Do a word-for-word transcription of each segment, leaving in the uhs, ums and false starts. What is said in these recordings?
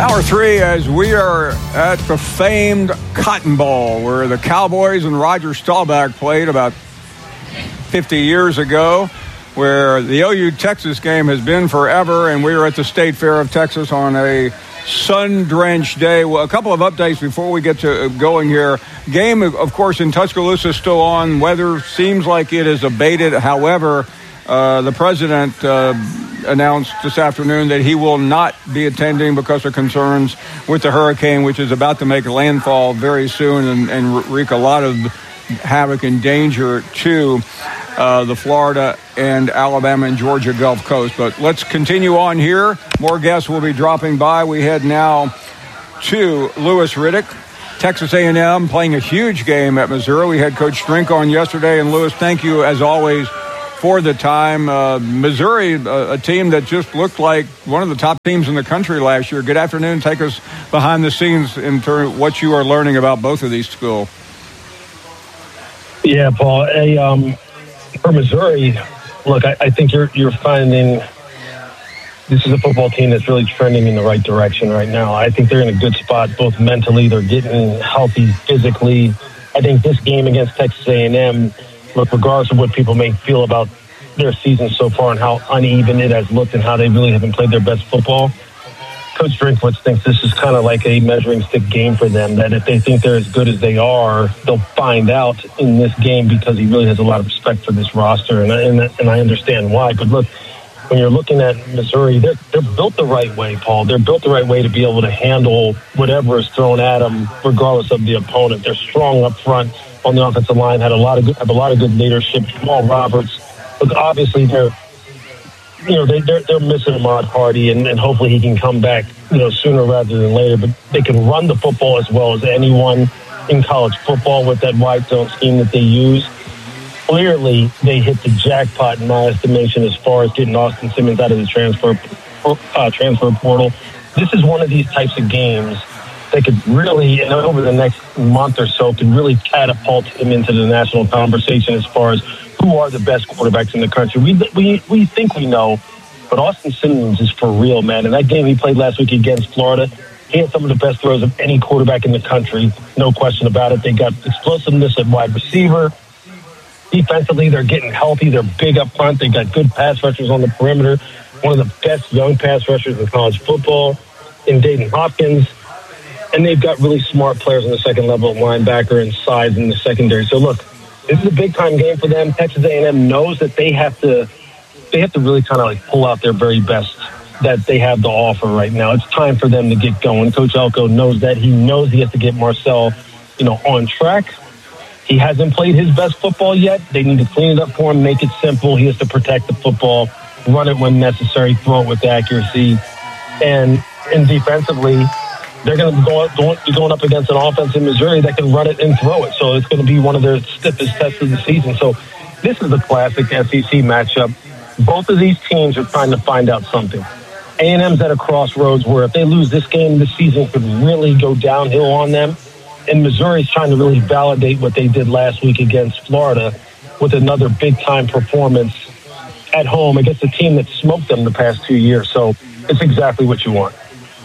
Hour three, as we are at the famed Cotton Bowl, where the Cowboys and Roger Staubach played about fifty years ago, where the O U Texas game has been forever, and we are at the State Fair of Texas on a sun-drenched day. Well, a couple of updates before we get to going here. Game, of course, in Tuscaloosa is still on. Weather seems like it has abated. However, uh, the president uh, announced this afternoon that he will not be attending because of concerns with the hurricane, which is about to make landfall very soon and, and wreak a lot of havoc and danger to uh, the Florida and Alabama and Georgia Gulf Coast. But let's continue on here. More guests will be dropping by. We head now to Louis Riddick, Texas A and M, playing a huge game at Missouri. We had Coach Strink on yesterday. And, Louis, thank you, as always, for the time. Uh, Missouri, a, a team that just looked like one of the top teams in the country last year. Good afternoon. Take us behind the scenes in terms of what you are learning about both of these schools. Yeah, Paul. A, um, for Missouri, look, I, I think you're you're finding this is a football team that's really trending in the right direction right now. I think they're in a good spot, both mentally. They're getting healthy physically. I think this game against Texas A and M, look, regardless of what people may feel about their season so far and how uneven it has looked and how they really haven't played their best football, Coach Drinkwitz thinks this is kind of like a measuring stick game for them, that if they think they're as good as they are, they'll find out in this game, because he really has a lot of respect for this roster, and I, and, and I understand why. But look, when you're looking at Missouri, they're, they're built the right way, Paul. They're built the right way to be able to handle whatever is thrown at them, regardless of the opponent. They're strong up front on the offensive line, had a lot of good, have a lot of good leadership. Jamal Roberts, look, obviously they're You know, they, they're, they're missing Ahmad Hardy, and, and hopefully he can come back, you know, sooner rather than later. But they can run the football as well as anyone in college football with that wide zone scheme that they use. Clearly, they hit the jackpot in my estimation as far as getting Austin Simmons out of the transfer uh, transfer portal. This is one of these types of games that could really, and over the next month or so, could really catapult him into the national conversation as far as who are the best quarterbacks in the country. We we we think we know, but Austin Simmons is for real, man. In that game he played last week against Florida, he had some of the best throws of any quarterback in the country, no question about it. They got explosiveness at wide receiver. Defensively, they're getting healthy. They're big up front. They got good pass rushers on the perimeter. One of the best young pass rushers in college football in Dayton Hopkins. And they've got really smart players on the second level, linebacker and size in the secondary. So, look, this is a big-time game for them. Texas A and M knows that they have to they have to really kind of like pull out their very best that they have to offer right now. It's time for them to get going. Coach Elko knows that. He knows he has to get Marcel, you know, on track. He hasn't played his best football yet. They need to clean it up for him, make it simple. He has to protect the football, run it when necessary, throw it with accuracy. And, and defensively, they're going to go, go, be going up against an offense in Missouri that can run it and throw it. So it's going to be one of their stiffest tests of the season. So this is a classic S E C matchup. Both of these teams are trying to find out something. A and M's at a crossroads where if they lose this game, the season could really go downhill on them. And Missouri's trying to really validate what they did last week against Florida with another big-time performance at home against a team that smoked them the past two years. So it's exactly what you want.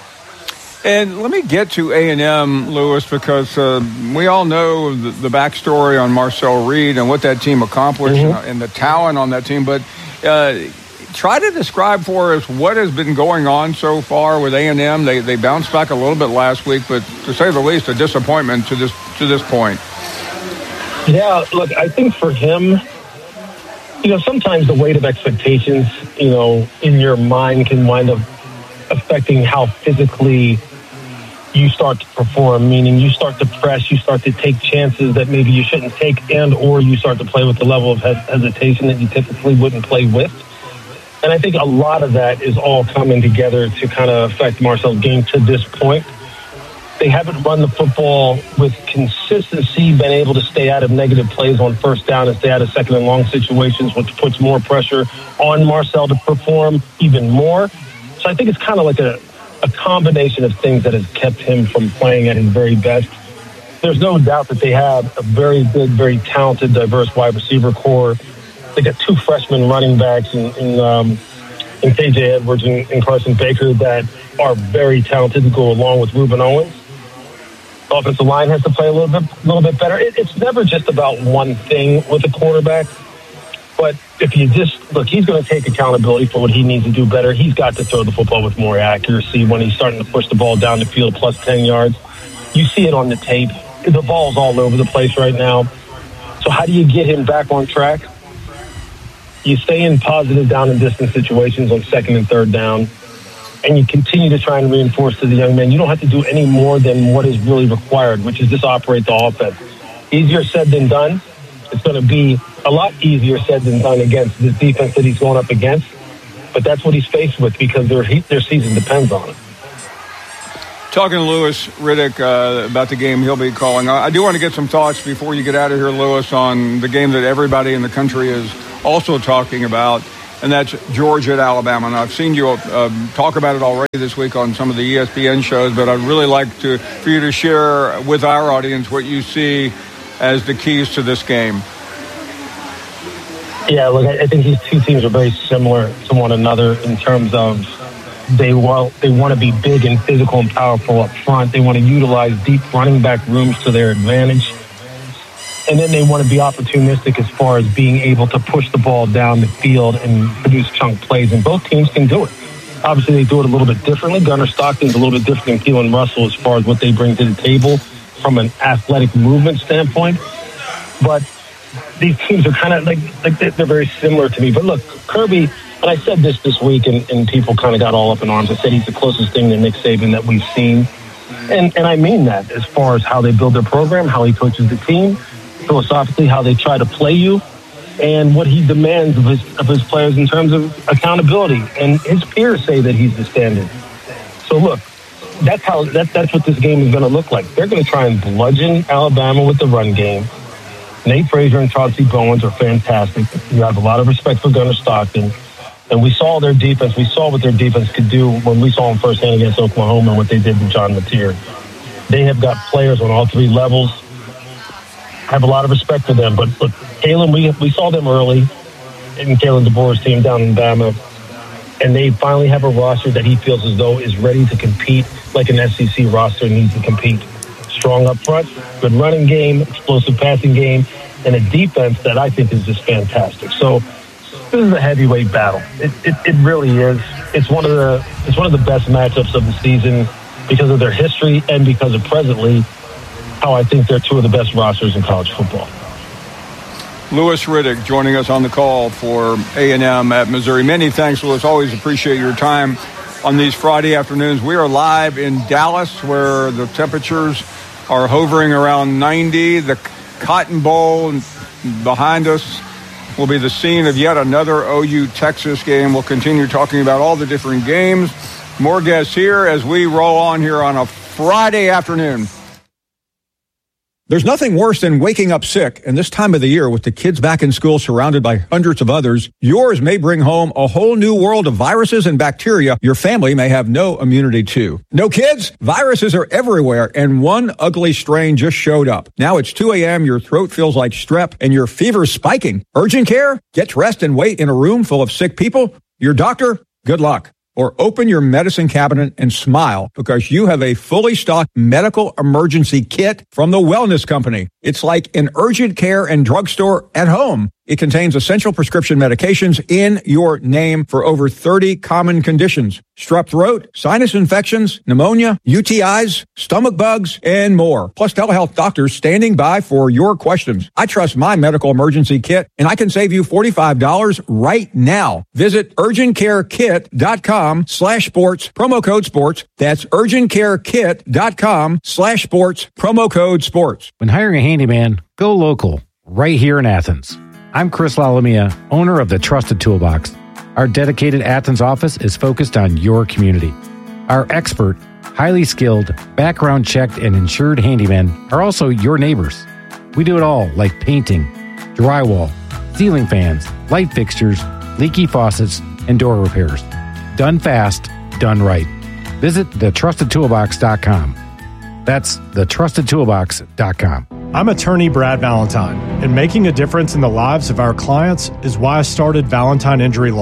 And let me get to A and M, Louis, because uh, we all know the, the backstory on Marcel Reed and what that team accomplished mm-hmm. and the talent on that team. But uh, try to describe for us what has been going on so far with A and M. They they bounced back a little bit last week, but to say the least, a disappointment to this to this point. Yeah, look, I think for him, you know, sometimes the weight of expectations, you know, in your mind can wind up affecting how physically you start to perform, meaning you start to press, you start to take chances that maybe you shouldn't take, and or you start to play with the level of hesitation that you typically wouldn't play with. And I think a lot of that is all coming together to kind of affect Marcel's game to this point. They haven't run the football with consistency, been able to stay out of negative plays on first down and stay out of second and long situations, which puts more pressure on Marcel to perform even more. So I think it's kind of like a, a combination of things that has kept him from playing at his very best. There's no doubt that they have a very good, very talented, diverse wide receiver core. They got two freshman running backs in, in um, and K J Edwards and, and Carson Baker that are very talented to go along with Ruben Owens. The offensive line has to play a little bit, a little bit better. It, it's never just about one thing with a quarterback. But if you just look, he's going to take accountability for what he needs to do better. He's got to throw the football with more accuracy when he's starting to push the ball down the field plus ten yards. You see it on the tape. The ball's all over the place right now. So how do you get him back on track? You stay in positive down and distance situations on second and third down, and you continue to try and reinforce to the young man, you don't have to do any more than what is really required, which is just operate the offense. Easier said than done. It's going to be a lot easier said than done against this defense that he's going up against, but that's what he's faced with because their their season depends on it. Talking to Louis Riddick uh, about the game he'll be calling, I do want to get some thoughts before you get out of here, Louis, on the game that everybody in the country is also talking about, and that's Georgia at Alabama. And I've seen you uh, talk about it already this week on some of the E S P N shows, but I'd really like to for you to share with our audience what you see as the keys to this game. Yeah, look, I think these two teams are very similar to one another in terms of they want, they want to be big and physical and powerful up front. They want to utilize deep running back rooms to their advantage. And then they want to be opportunistic as far as being able to push the ball down the field and produce chunk plays. And both teams can do it. Obviously, they do it a little bit differently. Gunnar Stockton's a little bit different than Keelan Russell as far as what they bring to the table from an athletic movement standpoint. But these teams are kind of like, like they're very similar to me. But look, Kirby, and I said this this week, and, and people kind of got all up in arms. I said he's the closest thing to Nick Saban that we've seen. And, and I mean that as far as how they build their program, how he coaches the team, philosophically, how they try to play you, and what he demands of his, of his players in terms of accountability. And his peers say that he's the standard. So look, that's how that, that's what this game is going to look like. They're going to try and bludgeon Alabama with the run game. Nate Frazier and Chauncey Bowens are fantastic. You have a lot of respect for Gunnar Stockton. And we saw their defense. We saw what their defense could do when we saw them firsthand against Oklahoma and what they did to John Mateer. They have got players on all three levels. I have a lot of respect for them. But look, Kalen, we we saw them early in Kalen DeBoer's team down in Bama. And they finally have a roster that he feels as though is ready to compete like an S E C roster needs to compete. Strong up front, good running game, explosive passing game, and a defense that I think is just fantastic. So this is a heavyweight battle. It, it it really is. It's one of the it's one of the best matchups of the season because of their history and because of presently how I think they're two of the best rosters in college football. Louis Riddick joining us on the call for A and M at Missouri. Many thanks, Louis. Always appreciate your time on these Friday afternoons. We are live in Dallas where the temperatures are hovering around ninety. The Cotton Bowl behind us will be the scene of yet another O U Texas game. We'll continue talking about all the different games. More guests here as we roll on here on a Friday afternoon. There's nothing worse than waking up sick, and this time of the year with the kids back in school surrounded by hundreds of others, yours may bring home a whole new world of viruses and bacteria your family may have no immunity to. No kids? Viruses are everywhere, and one ugly strain just showed up. Now it's two a.m., your throat feels like strep, and your fever's spiking. Urgent care? Get dressed and wait in a room full of sick people? Your doctor? Good luck. Or open your medicine cabinet and smile because you have a fully stocked medical emergency kit from the Wellness Company. It's like an urgent care and drugstore at home. It contains essential prescription medications in your name for over thirty common conditions. Strep throat, sinus infections, pneumonia, U T Is, stomach bugs, and more. Plus telehealth doctors standing by for your questions. I trust my medical emergency kit, and I can save you forty-five dollars right now. Visit urgentcarekit.com slash sports, promo code sports. That's urgentcarekit.com slash sports, promo code sports. When hiring a handyman, go local, right here in Athens. I'm Chris Lalamia, owner of the Trusted Toolbox. Our dedicated Athens office is focused on your community. Our expert, highly skilled, background-checked, and insured handymen are also your neighbors. We do it all, like painting, drywall, ceiling fans, light fixtures, leaky faucets, and door repairs. Done fast, done right. Visit the trusted toolbox dot com. That's the trusted toolbox dot com. I'm attorney Brad Valentine, and making a difference in the lives of our clients is why I started Valentine Injury Law.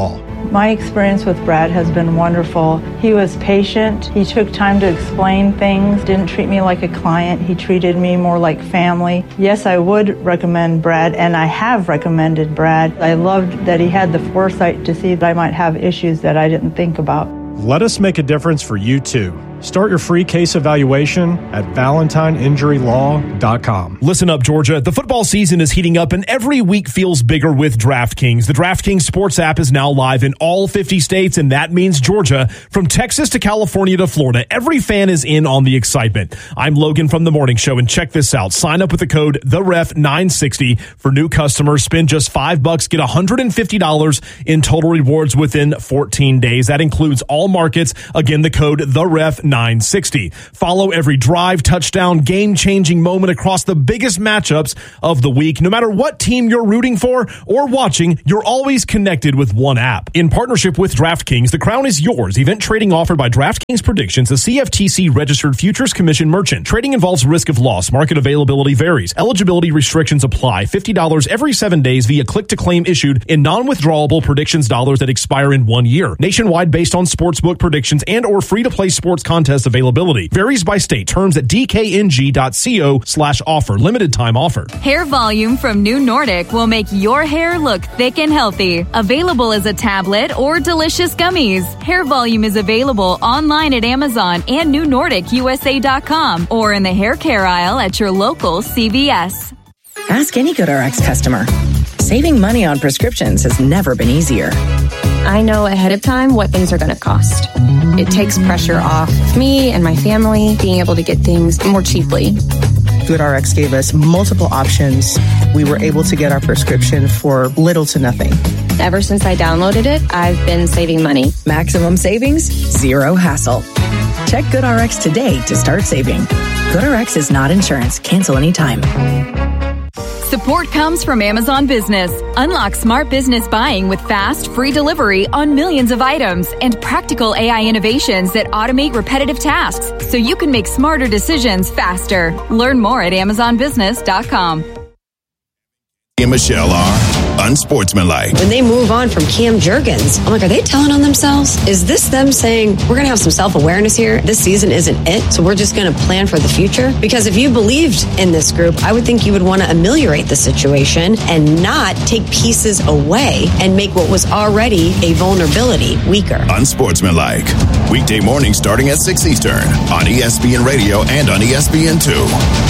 My experience with Brad has been wonderful. He was patient. He took time to explain things, didn't treat me like a client. He treated me more like family. Yes, I would recommend Brad, and I have recommended Brad. I loved that he had the foresight to see that I might have issues that I didn't think about. Let us make a difference for you too. Start your free case evaluation at valentine injury law dot com. Listen up, Georgia. The football season is heating up, and every week feels bigger with DraftKings. The DraftKings Sports app is now live in all fifty states, and that means Georgia. From Texas to California to Florida, every fan is in on the excitement. I'm Logan from The Morning Show, and check this out. Sign up with the code the ref nine sixty for new customers. Spend just five bucks, get one hundred fifty dollars in total rewards within fourteen days. That includes all markets. Again, the code the ref nine sixty. Follow every drive, touchdown, game-changing moment across the biggest matchups of the week. No matter what team you're rooting for or watching, you're always connected with one app. In partnership with DraftKings, the crown is yours. Event trading offered by DraftKings Predictions, a C F T C-registered futures commission merchant. Trading involves risk of loss. Market availability varies. Eligibility restrictions apply. fifty dollars every seven days via click-to-claim issued in non-withdrawable predictions dollars that expire in one year. Nationwide based on sportsbook predictions and or free-to-play sports contest availability. Varies by state. Terms at d k n g dot co slash offer. Limited time offer. Hair Volume from New Nordic will make your hair look thick and healthy. Available as a tablet or delicious gummies. Hair Volume is available online at Amazon and new nordic u s a dot com or in the hair care aisle at your local C V S. Ask any GoodRx customer. Saving money on prescriptions has never been easier. I know ahead of time what things are going to cost. It takes pressure off me and my family being able to get things more cheaply. GoodRx gave us multiple options. We were able to get our prescription for little to nothing. Ever since I downloaded it, I've been saving money. Maximum savings, zero hassle. Check GoodRx today to start saving. GoodRx is not insurance. Cancel anytime. Support comes from Amazon Business. Unlock smart business buying with fast, free delivery on millions of items and practical A I innovations that automate repetitive tasks so you can make smarter decisions faster. Learn more at amazon business dot com. And Michelle are unsportsmanlike. When they move on from Cam Jurgens, I'm like, are they telling on themselves? Is this them saying, we're going to have some self-awareness here? This season isn't it, so we're just going to plan for the future? Because if you believed in this group, I would think you would want to ameliorate the situation and not take pieces away and make what was already a vulnerability weaker. Unsportsmanlike. Weekday mornings starting at six Eastern on E S P N Radio and on E S P N two.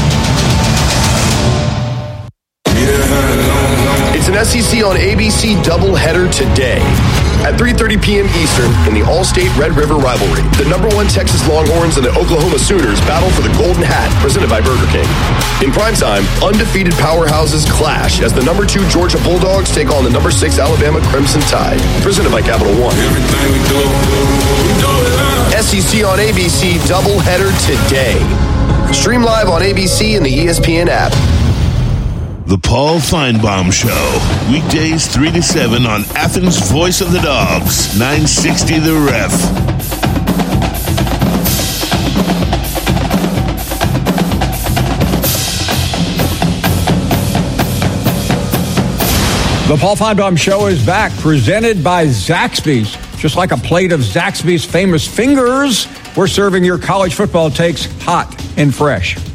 It's an S E C on A B C doubleheader today. At three thirty p.m. Eastern in the All-State Red River rivalry, the number one Texas Longhorns and the Oklahoma Sooners battle for the Golden Hat, presented by Burger King. In primetime, undefeated powerhouses clash as the number two Georgia Bulldogs take on the number six Alabama Crimson Tide, presented by Capital One. Everything we do, we do it. S E C on A B C doubleheader today. Stream live on A B C and the E S P N app. The Paul Feinbaum Show. Weekdays three to seven on Athens' Voice of the Dogs. nine sixty The Ref. The Paul Feinbaum Show is back, presented by Zaxby's. Just like a plate of Zaxby's famous fingers, we're serving your college football takes hot and fresh.